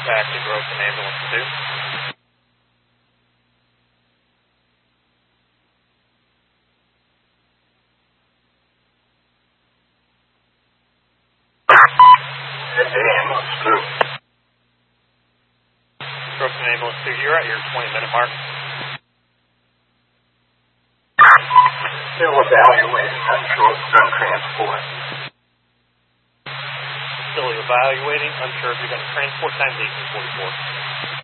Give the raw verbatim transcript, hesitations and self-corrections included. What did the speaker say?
Back to Groveton Ambulance two. This is Ambulance two. Groveton Ambulance two, you're at your twenty minute mark. Still evaluating unsure if we're going to transport. Still evaluating, unsure if you're going to transport. Time's eighteen forty-four.